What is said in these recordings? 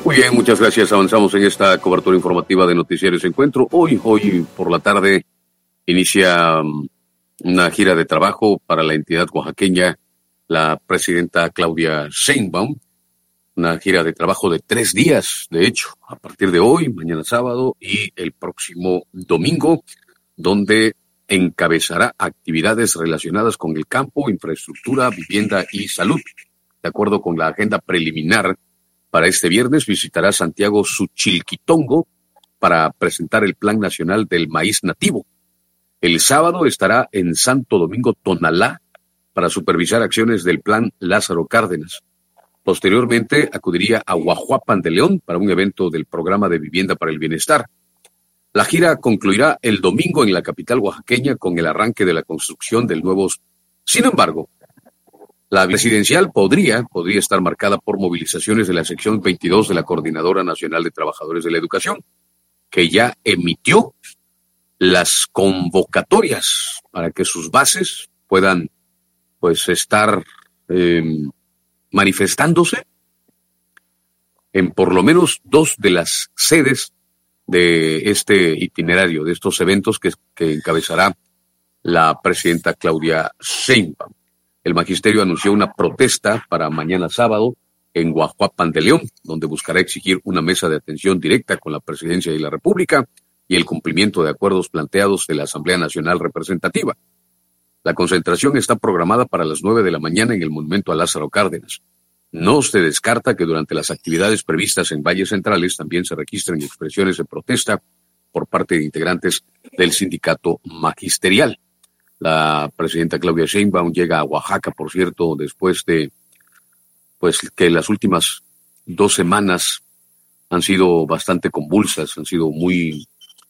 Muy bien, muchas gracias. Avanzamos en esta cobertura informativa de Noticiarios Encuentro. Hoy por la tarde inicia una gira de trabajo para la entidad oaxaqueña, la presidenta Claudia Sheinbaum. Una gira de trabajo de 3 días, de hecho, a partir de hoy, mañana sábado y el próximo domingo, donde encabezará actividades relacionadas con el campo, infraestructura, vivienda y salud. De acuerdo con la agenda preliminar, para este viernes visitará Santiago Suchilquitongo para presentar el Plan Nacional del Maíz Nativo. El sábado estará en Santo Domingo Tonalá para supervisar acciones del Plan Lázaro Cárdenas. Posteriormente acudiría a Huajuapan de León para un evento del Programa de Vivienda para el Bienestar. La gira concluirá el domingo en la capital oaxaqueña con el arranque de la construcción del nuevo. Sin embargo, la presidencial podría estar marcada por movilizaciones de la sección 22 de la Coordinadora Nacional de Trabajadores de la Educación, que ya emitió las convocatorias para que sus bases puedan estar manifestándose en por lo menos 2 de las sedes de este itinerario, de estos eventos que encabezará la presidenta Claudia Sheinbaum. El magisterio anunció una protesta para mañana sábado en Huajuapan de León, donde buscará exigir una mesa de atención directa con la Presidencia de la República y el cumplimiento de acuerdos planteados de la Asamblea Nacional Representativa. La concentración está programada para las 9 de la mañana en el Monumento a Lázaro Cárdenas. No se descarta que durante las actividades previstas en Valles Centrales también se registren expresiones de protesta por parte de integrantes del sindicato magisterial. La presidenta Claudia Sheinbaum llega a Oaxaca, por cierto, después de que las últimas 2 semanas han sido bastante convulsas, han sido muy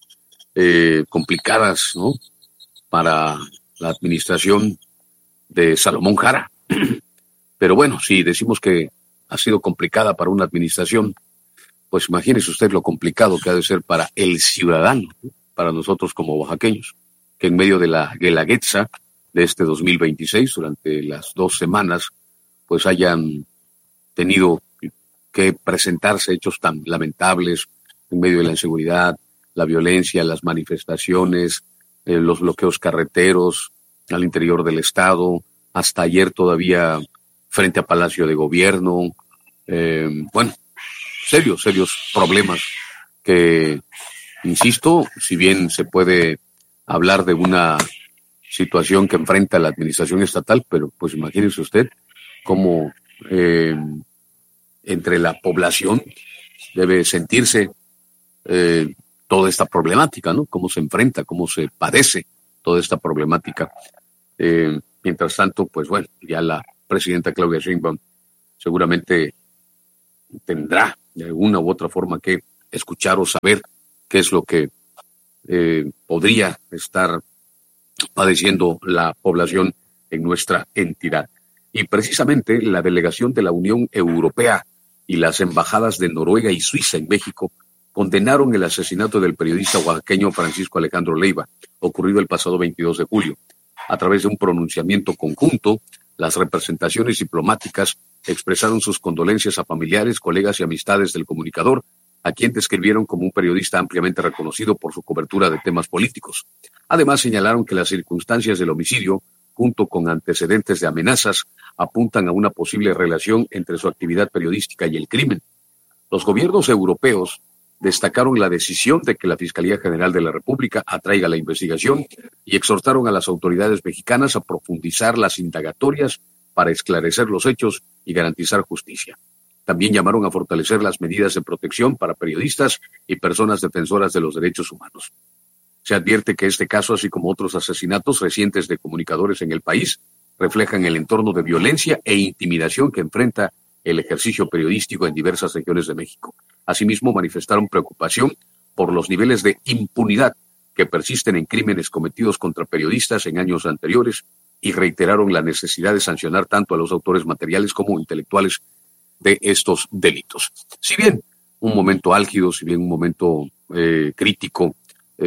complicadas, ¿no?, para la administración de Salomón Jara. Pero bueno, si decimos que ha sido complicada para una administración, pues imagínese usted lo complicado que ha de ser para el ciudadano, ¿no?, para nosotros como oaxaqueños, que en medio de la guelaguetza de este 2026, durante las 2 semanas, pues hayan tenido que presentarse hechos tan lamentables en medio de la inseguridad, la violencia, las manifestaciones, los bloqueos carreteros al interior del estado, hasta ayer todavía frente a Palacio de Gobierno. Serios problemas que, insisto, si bien se puede hablar de una situación que enfrenta la administración estatal, pero pues imagínese usted cómo entre la población debe sentirse toda esta problemática, ¿no? Cómo se enfrenta, cómo se padece toda esta problemática. Mientras tanto, pues bueno, ya la presidenta Claudia Sheinbaum seguramente tendrá de alguna u otra forma que escuchar o saber qué es lo que podría estar padeciendo la población en nuestra entidad. Y precisamente la delegación de la Unión Europea y las embajadas de Noruega y Suiza en México condenaron el asesinato del periodista oaxaqueño Francisco Alejandro Leiva, ocurrido el pasado 22 de julio. A través de un pronunciamiento conjunto, las representaciones diplomáticas expresaron sus condolencias a familiares, colegas y amistades del comunicador, a quien describieron como un periodista ampliamente reconocido por su cobertura de temas políticos. Además, señalaron que las circunstancias del homicidio, junto con antecedentes de amenazas, apuntan a una posible relación entre su actividad periodística y el crimen. Los gobiernos europeos destacaron la decisión de que la Fiscalía General de la República atraiga la investigación y exhortaron a las autoridades mexicanas a profundizar las indagatorias para esclarecer los hechos y garantizar justicia. También llamaron a fortalecer las medidas de protección para periodistas y personas defensoras de los derechos humanos. Se advierte que este caso, así como otros asesinatos recientes de comunicadores en el país, reflejan el entorno de violencia e intimidación que enfrenta el ejercicio periodístico en diversas regiones de México. Asimismo, manifestaron preocupación por los niveles de impunidad que persisten en crímenes cometidos contra periodistas en años anteriores y reiteraron la necesidad de sancionar tanto a los autores materiales como intelectuales de estos delitos. Si bien un momento álgido, si bien un momento crítico,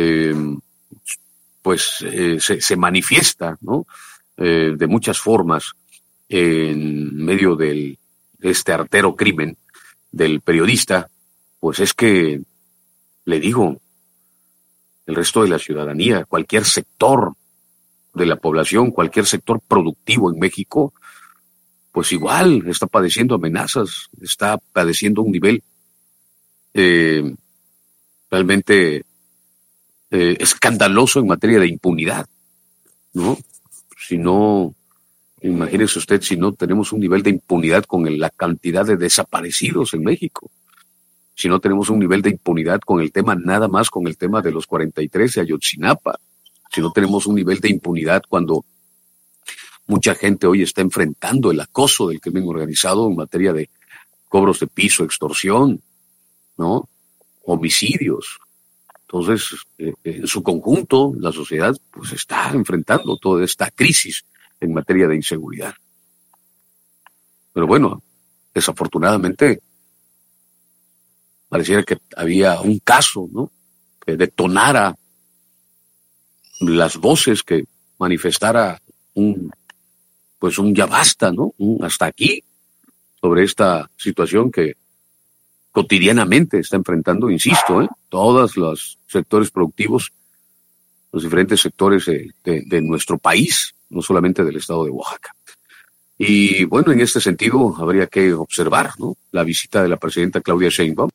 se manifiesta, ¿no?, de muchas formas en medio de este artero crimen del periodista pues es que, le digo, el resto de la ciudadanía, cualquier sector de la población, cualquier sector productivo en México, pues igual está padeciendo amenazas, está padeciendo un nivel eh, realmente escandaloso en materia de impunidad, ¿no? Si no, imagínese usted, si no tenemos un nivel de impunidad con la cantidad de desaparecidos en México, si no tenemos un nivel de impunidad con el tema, nada más con el tema de los 43 de Ayotzinapa, si no tenemos un nivel de impunidad cuando mucha gente hoy está enfrentando el acoso del crimen organizado en materia de cobros de piso, extorsión, ¿no? Homicidios. Entonces, en su conjunto, la sociedad pues está enfrentando toda esta crisis en materia de inseguridad. Pero bueno, desafortunadamente, pareciera que había un caso, ¿no? Que detonara las voces, que manifestara un ya basta, ¿no? Un hasta aquí sobre esta situación que cotidianamente está enfrentando, insisto, todos los sectores productivos, los diferentes sectores de nuestro país, no solamente del estado de Oaxaca. Y bueno, en este sentido habría que observar, ¿no?, la visita de la presidenta Claudia Sheinbaum.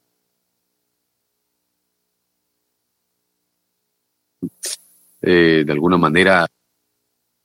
De alguna manera